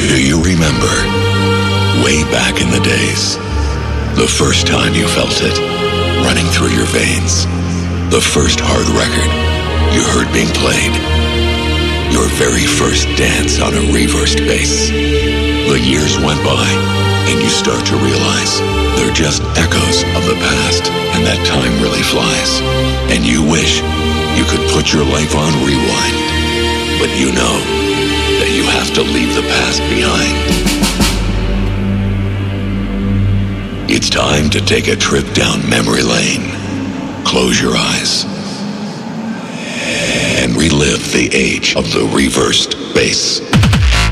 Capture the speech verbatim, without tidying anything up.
Do you remember, way back in the days, the first time you felt it running through your veins? The first hard record you heard being played? Your very first dance on a reversed bass? The years went by, and you start to realize they're just echoes of the past, and that time really flies. And you wish you could put your life on rewind, but you know that you have to leave the past behind. It's time to take a trip down memory lane. Close your eyes and relive the age of the reversed bass.